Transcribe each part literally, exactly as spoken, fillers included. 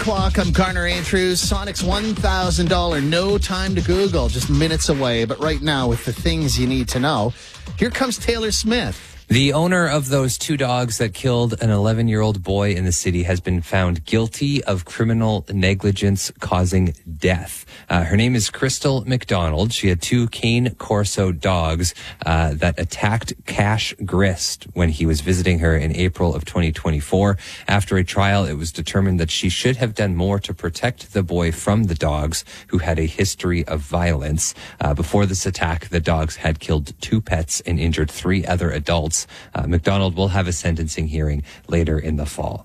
Clock. I'm Garner Andrews. Sonic's one thousand dollars No Time to Google, just minutes away. But right now, with the things you need to know, here comes Taylor Smith. The owner of those two dogs that killed an eleven-year-old boy in the city has been found guilty of criminal negligence causing death. Uh, her name is Crystal McDonald. She had two Cane Corso dogs uh, that attacked Cash Grist when he was visiting her in April of twenty twenty-four. After a trial, it was determined that she should have done more to protect the boy from the dogs, who had a history of violence. Uh, before this attack, the dogs had killed two pets and injured three other adults. Uh, McDonald will have a sentencing hearing later in the fall.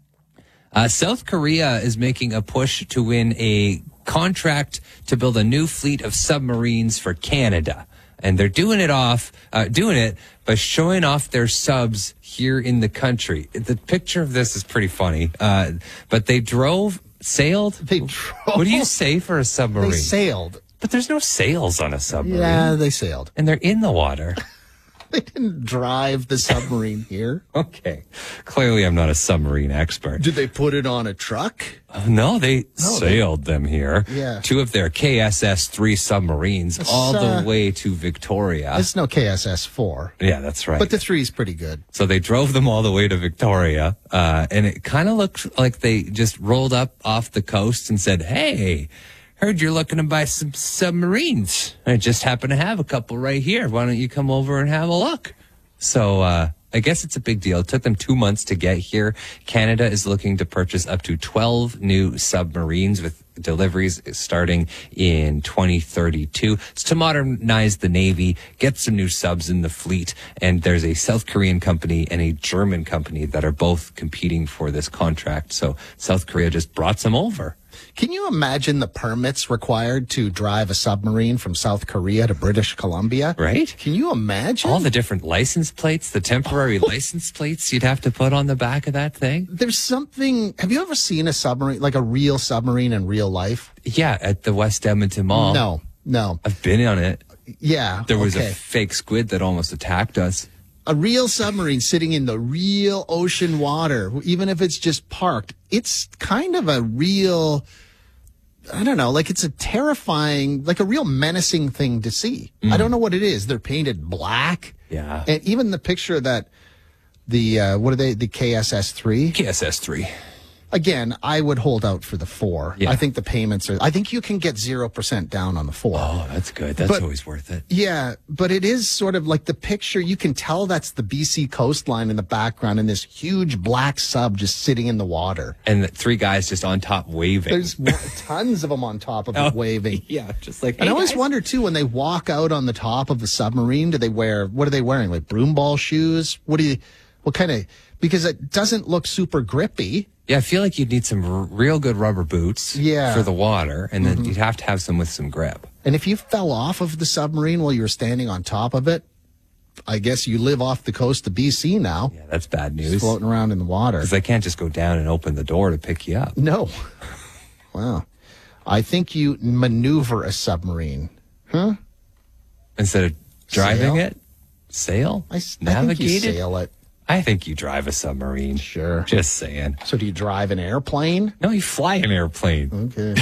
Uh, South Korea is making a push to win a contract to build a new fleet of submarines for Canada. And they're doing it off, uh, doing it by showing off their subs here in the country. The picture of this is pretty funny. Uh, but they drove, sailed. They drove. What do you say for a submarine? They sailed. But there's no sails on a submarine. Yeah, they sailed. And they're in the water. They didn't drive the submarine here. Okay. Clearly, I'm not a submarine expert. Did they put it on a truck? Uh, no, they No, sailed them here. Yeah. Two of their K S S three submarines It's, all uh, the way to Victoria. It's no K S S four. Yeah, that's right. But the three is pretty good. So they drove them all the way to Victoria, uh, and it kind of looked like they just rolled up off the coast and said, hey, heard you're looking to buy some submarines. I just happen to have a couple right here. Why don't you come over and have a look? So uh, I guess it's a big deal. It took them two months to get here. Canada is looking to purchase up to twelve new submarines with deliveries starting in twenty thirty-two. It's to modernize the Navy, get some new subs in the fleet, and there's a South Korean company and a German company that are both competing for this contract. So South Korea just brought some over. Can you imagine the permits required to drive a submarine from South Korea to British Columbia? Right? Can you imagine? All the different license plates, the temporary license plates you'd have to put on the back of that thing. There's something. Have you ever seen a submarine, like a real submarine in real life? Yeah, at the West Edmonton Mall. No, no. I've been on it. Yeah. There was okay. a fake squid that almost attacked us. A real submarine sitting in the real ocean water, even if it's just parked, it's kind of a real, I don't know, like it's a terrifying, like a real menacing thing to see. Mm. I don't know what it is. They're painted black. Yeah. And even the picture that the, uh, what are they, the K S S three? K S S three. Again, I would hold out for the four. Yeah. I think the payments are, I think you can get zero percent down on the four. Oh, that's good. That's But- always worth it. Yeah, but it is sort of like the picture. You can tell that's the B C coastline in the background and this huge black sub just sitting in the water. And the three guys just on top waving. There's tons of them on top of it Oh, waving. Yeah, just like, And hey, I always guys. wonder, too, when they walk out on the top of the submarine, do they wear, what are they wearing? Like broom ball shoes? What do you, what kind of, because it doesn't look super grippy. Yeah, I feel like you'd need some r- real good rubber boots Yeah. for the water, and then you'd have to have some with some grip. And if you fell off of the submarine while you were standing on top of it, I guess you live off the coast of B C now. Yeah, that's bad Just news. floating around in the water. Because they can't just go down and open the door to pick you up. No. Wow. I think you maneuver a submarine. Huh? Instead of driving Sail? it, sail, I, s- I navigate think you it. sail it. I think you drive a submarine. Sure. Just saying. So do you drive an airplane? No, you fly an airplane. Okay.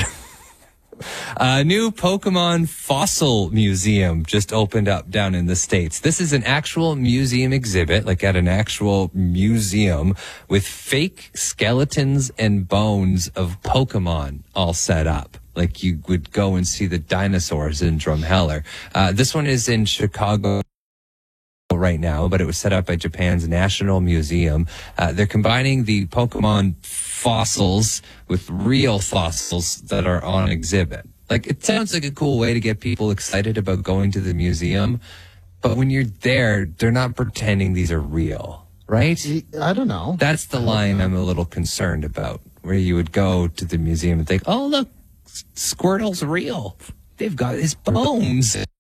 A new Pokemon fossil museum just opened up down in the States. This is an actual museum exhibit, like at an actual museum, with fake skeletons and bones of Pokemon all set up. Like you would go and see the dinosaurs in Drumheller. Uh, this one is in Chicago right now, but it was set up by Japan's National Museum. Uh, they're combining the Pokemon fossils with real fossils that are on exhibit. Like, it sounds like a cool way to get people excited about going to the museum, but when you're there, they're not pretending these are real, right? I don't know. That's the line I'm a little concerned about, where you would go to the museum and think, oh, look, Squirtle's real. They've got his bones.